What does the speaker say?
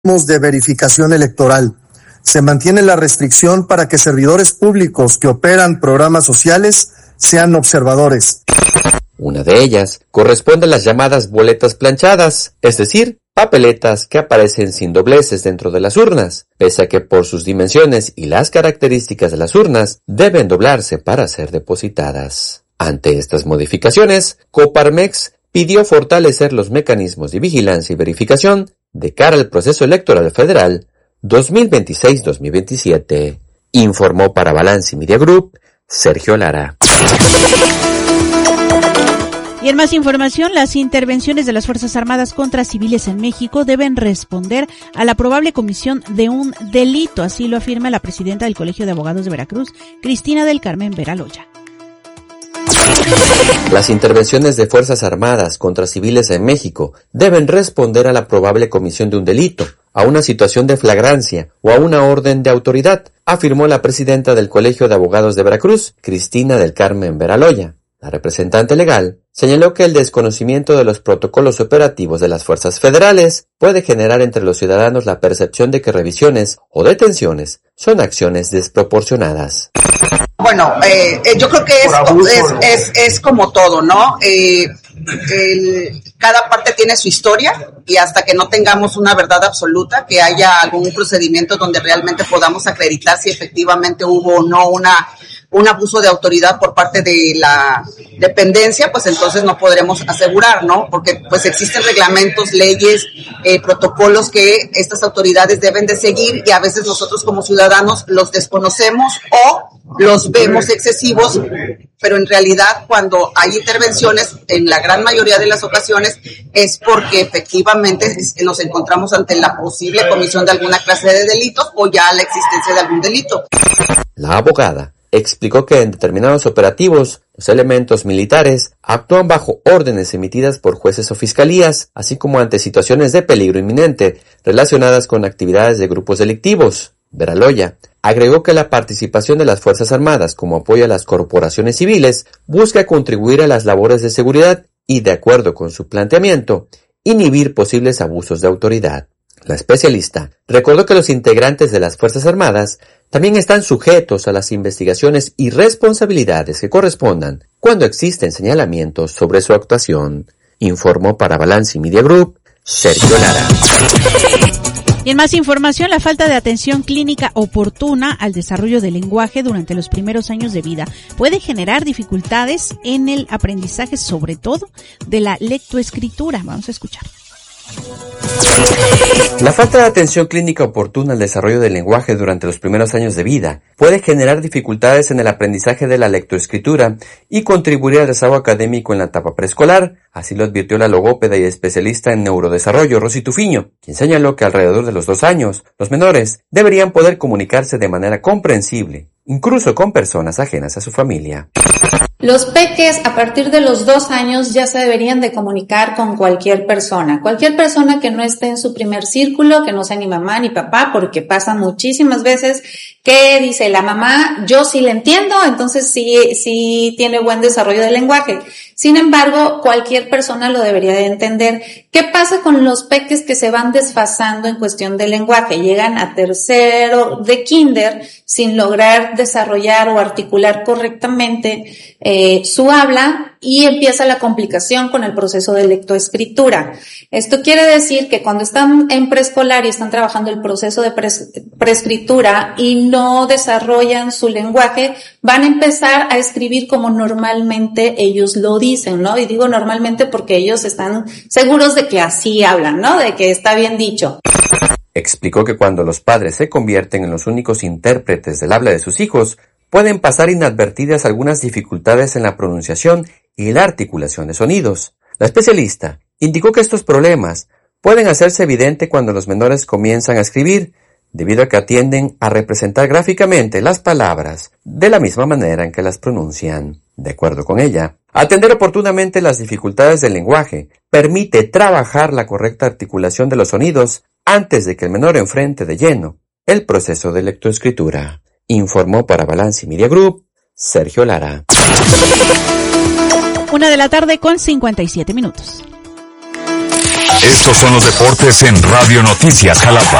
de verificación electoral. Se mantiene la restricción para que servidores públicos que operan programas sociales sean observadores. Una de ellas corresponde a las llamadas boletas planchadas, es decir, papeletas que aparecen sin dobleces dentro de las urnas, pese a que por sus dimensiones y las características de las urnas deben doblarse para ser depositadas. Ante estas modificaciones, Coparmex pidió fortalecer los mecanismos de vigilancia y verificación de cara al proceso electoral federal 2026-2027, informó para Balance Media Group Sergio Lara. Y en más información, las intervenciones de las Fuerzas Armadas contra civiles en México deben responder a la probable comisión de un delito, así lo afirma la presidenta del Colegio de Abogados de Veracruz, Cristina del Carmen Vera Loya. Las intervenciones de Fuerzas Armadas contra civiles en México deben responder a la probable comisión de un delito, a una situación de flagrancia o a una orden de autoridad, afirmó la presidenta del Colegio de Abogados de Veracruz, Cristina del Carmen Vera Loya. La representante legal señaló que el desconocimiento de los protocolos operativos de las fuerzas federales puede generar entre los ciudadanos la percepción de que revisiones o detenciones son acciones desproporcionadas. Bueno, yo creo que es como todo, ¿no? Cada parte tiene su historia y hasta que no tengamos una verdad absoluta, que haya algún procedimiento donde realmente podamos acreditar si efectivamente hubo o no un abuso de autoridad por parte de la dependencia, pues entonces no podremos asegurar, ¿no? Porque pues existen reglamentos, leyes, protocolos que estas autoridades deben de seguir y a veces nosotros como ciudadanos los desconocemos o los vemos excesivos, pero en realidad cuando hay intervenciones, en la gran mayoría de las ocasiones, es porque efectivamente nos encontramos ante la posible comisión de alguna clase de delitos o ya la existencia de algún delito. La abogada explicó que en determinados operativos, los elementos militares actúan bajo órdenes emitidas por jueces o fiscalías, así como ante situaciones de peligro inminente relacionadas con actividades de grupos delictivos. Vera Loya agregó que la participación de las Fuerzas Armadas como apoyo a las corporaciones civiles busca contribuir a las labores de seguridad y, de acuerdo con su planteamiento, inhibir posibles abusos de autoridad. La especialista recordó que los integrantes de las Fuerzas Armadas también están sujetos a las investigaciones y responsabilidades que correspondan cuando existen señalamientos sobre su actuación, informó para Balance Media Group Sergio Lara. Y en más información, la falta de atención clínica oportuna al desarrollo del lenguaje durante los primeros años de vida puede generar dificultades en el aprendizaje, sobre todo de la lectoescritura. Vamos a escuchar. La falta de atención clínica oportuna al desarrollo del lenguaje durante los primeros años de vida puede generar dificultades en el aprendizaje de la lectoescritura y contribuir al rezago académico en la etapa preescolar, así lo advirtió la logópeda y especialista en neurodesarrollo Rosy Tufiño, quien señaló que alrededor de los 2 años, los menores deberían poder comunicarse de manera comprensible, incluso con personas ajenas a su familia. Los peques a partir de los 2 años ya se deberían de comunicar con cualquier persona que no esté en su primer círculo, que no sea ni mamá ni papá, porque pasa muchísimas veces que dice la mamá, yo sí le entiendo, entonces sí tiene buen desarrollo del lenguaje. Sin embargo, cualquier persona lo debería de entender. ¿Qué pasa con los peques que se van desfasando en cuestión del lenguaje? Llegan a tercero de kinder sin lograr desarrollar o articular correctamente su habla y empieza la complicación con el proceso de lectoescritura. Esto quiere decir que cuando están en preescolar y están trabajando el proceso de preescritura y no desarrollan su lenguaje, van a empezar a escribir como normalmente ellos lo dicen, ¿no? Y digo normalmente porque ellos están seguros de que así hablan, ¿no? De que está bien dicho. Explicó que cuando los padres se convierten en los únicos intérpretes del habla de sus hijos, pueden pasar inadvertidas algunas dificultades en la pronunciación y la articulación de sonidos. La especialista indicó que estos problemas pueden hacerse evidente cuando los menores comienzan a escribir, debido a que atienden a representar gráficamente las palabras de la misma manera en que las pronuncian. De acuerdo con ella, atender oportunamente las dificultades del lenguaje permite trabajar la correcta articulación de los sonidos antes de que el menor enfrente de lleno el proceso de lectoescritura, informó para Balance Media Group Sergio Lara. 1:57 p.m. Estos son los deportes en Radio Noticias Jalapa.